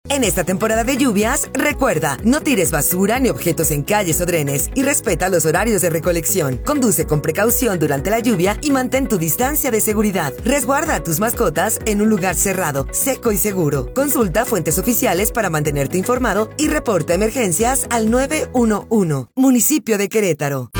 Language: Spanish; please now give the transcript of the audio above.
En esta temporada de lluvias, recuerda, no tires basura ni objetos en calles o drenes y respeta los horarios de recolección. Conduce con precaución durante la lluvia y mantén tu distancia de seguridad. Resguarda a tus mascotas en un lugar cerrado, seco y seguro. Consulta fuentes oficiales para mantenerte informado y reporta emergencias al 911. Municipio de Querétaro.